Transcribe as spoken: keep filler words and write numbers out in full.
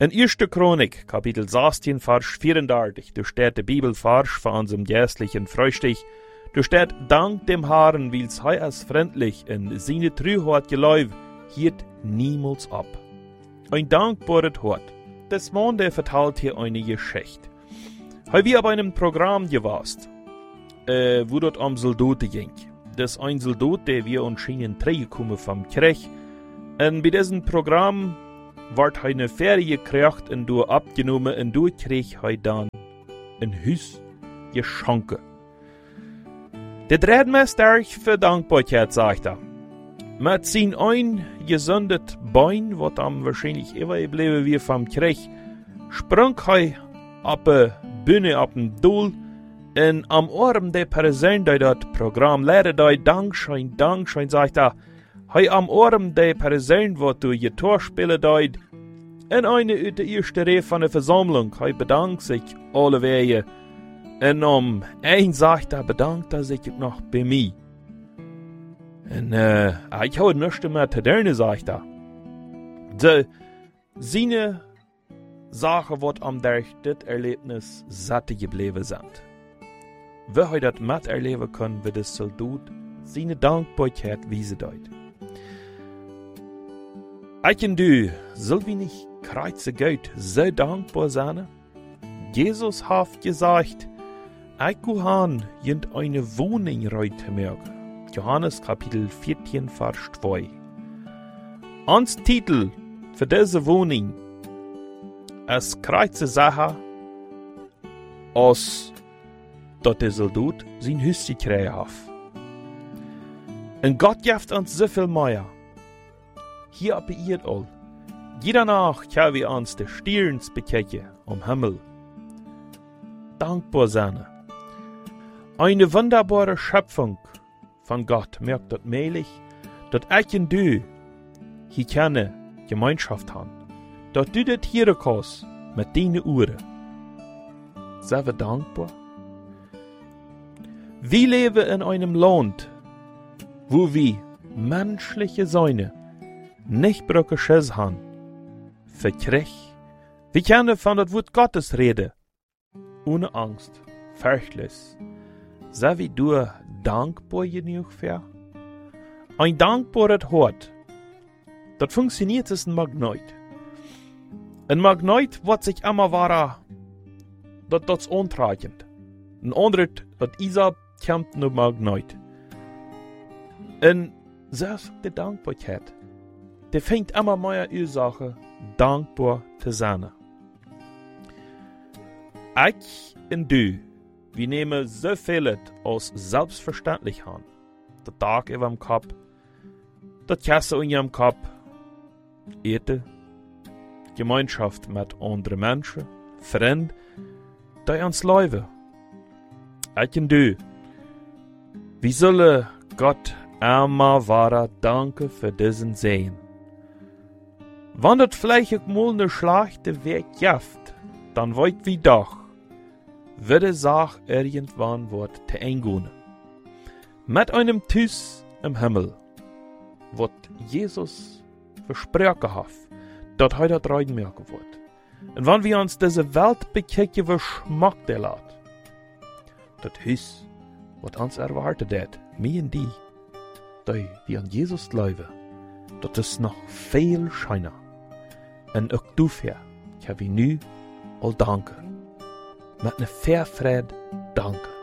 In eerste Chronik, Kapitel zestien, Vers vierunderdertig, da steht der Bibelvers von unserem jährlichen Frühstück. Da steht, dank dem Herrn, weil's hei es freundlich in seine Treuheit geläuft, hielt niemals ab. Ein dankbares Hort. Das Mann, der vertelt hier eine Geschichte. Hei wir bei einem Programm gewast, äh, wo dort am Soldaten ging. Das ein Soldat, der wir anscheinend reingekommen vom Krieg. Und bei diesem Programm ward eine Ferie gekriegt und du abgenommen und du krieg hei dann ein Hüs geschenkt. Der Dreadmeister für Dankbarkeit, sagt er. Mit sein ein gesundet Bein, wat am wahrscheinlich immer geblieben wie vom Krieg, sprang hei ab a Bühne ab dem Doel und am Arm der Person, die das Programm lehrt, die Dankschein, Dankschein, sagt er, hei am Arm der Person, wat du Gitarre spielen deut, in eine uit der erste Reihe von der Versammlung, hei bedankt sich alle Wege. Und um ein sagt er, bedankt er sich noch bei mir. Und äh, ich habe nichts mehr zu tun, sagt er. De, seine Sachen, wat am durch das Erlebnis satt geblieben sind. Wie er das miterleben können, wie das Soldat seine Dankbarkeit wiesen deut. Ich und du, soll wir nicht kreuze Gott so dankbar sein? Jesus hat gesagt, ich kann jent eine Wohnung reute merken. Johannes Kapitel vierzehn, Vers zwei. Ans Titel für diese Wohnung es kreuze Sache, als dort der Soldat sein Hüs gekriegt hat. Und Gott gibt uns so viel mehr. Hier ab ihr all. Jeder Nacht können wir uns die Stirns bekecken am Himmel. Dankbar sein. Eine wunderbare Schöpfung von Gott merkt dort mehlig, dass ich und du hier keine Gemeinschaft haben. Dass du das hier kannst mit deinen Uhren. Sind wir dankbar? Wir leben in einem Land, wo wir menschliche Söhne nicht brauchen Schiss haben. Für Krieg. Wir können von das Wort Gottes reden. Ohne Angst. Furchtlos. Sei wie du dankbar genug für? Ein dankbares Hort. Das funktioniert als ein Magnet. Ein Magnet wird sich immer wahrer, das ist untragend. Ein anderes, das Isa kommt nur Magnet. Und so ist die Dankbarkeit. Der fängt immer mehr Ursache, dankbar zu sein. Ich und du, wir nehmen so vieles als selbstverständlich an. Der Tag über dem Kopf, das Kasse in ihrem Kopf, Ete, Gemeinschaft mit anderen Menschen, Freunde, die uns leben. Ich und du, wir sollen Gott einmal wahrer danken für diesen Sehen. Wenn das vielleicht mal eine schlechte Weg gibt, dann wollt wir doch, wird die Sache irgendwann wird zu eingehen. Mit einem Tüß im Himmel, wird Jesus versprochen hat, dass heute das Reiden merken wird. Und wenn wir uns diese Welt bekicken, wie schmeckt der Lat? Das Hüß, was uns erwartet hat, mir und die, die wir an Jesus glauben, das ist noch viel schöner. Und auch dafür kann wir nu al danken. Met een Verfred danken.